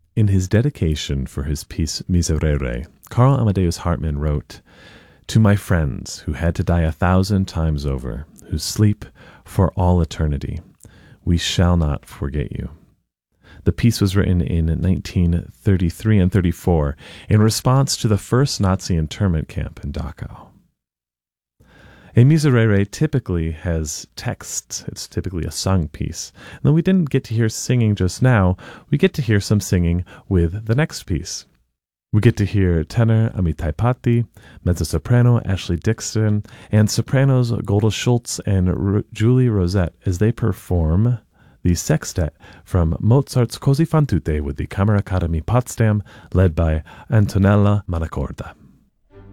In his dedication for his piece Miserere, Carl Amadeus Hartmann wrote, "To my friends who had to die 1,000 times over, who sleep for all eternity, we shall not forget you." The piece was written in 1933 and 34 in response to the first Nazi internment camp in Dachau. A miserere typically has texts. It's typically a sung piece. And though we didn't get to hear singing just now, we get to hear some singing with the next piece. We get to hear tenor Amitai Patti, mezzo-soprano Ashley Dixon, and sopranos Golda Schultz and Julie Rosette as they perform the sextet from Mozart's Così fan tutte with the Kammeracademie Potsdam, led by Antonella Manacorda.